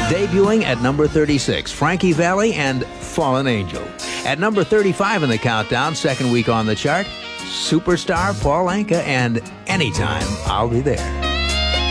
Debuting at number 36, Frankie Valli and Fallen Angel. At number 35 in the countdown, second week on the chart, superstar Paul Anka and Anytime I'll Be There.